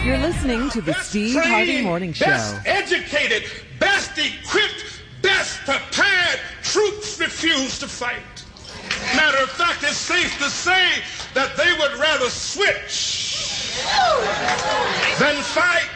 You're listening to the Steve Harvey Morning Show. Best educated, best equipped, best prepared troops refuse to fight. Matter of fact, it's safe to say that they would rather switch than fight.